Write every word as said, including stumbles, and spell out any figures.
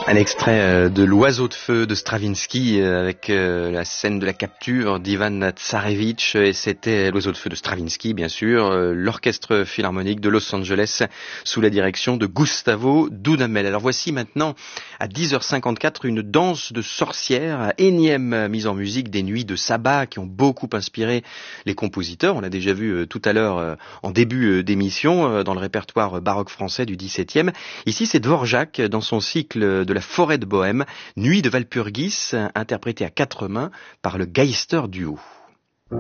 Un extrait de l'Oiseau de feu de Stravinsky avec la scène de la capture d'Ivan Tsarevitch, et c'était l'Oiseau de feu de Stravinsky, bien sûr, l'orchestre philharmonique de Los Angeles sous la direction de Gustavo Dudamel. Alors voici maintenant à dix heures cinquante-quatre une danse de sorcières, énième mise en musique des nuits de Saba qui ont beaucoup inspiré les compositeurs. On l'a déjà vu tout à l'heure en début d'émission dans le répertoire baroque français du dix-septième. Ici c'est Dvorak dans son cycle de la Forêt de Bohême, Nuit de Walpurgis, interprété à quatre mains par le Geister Duo.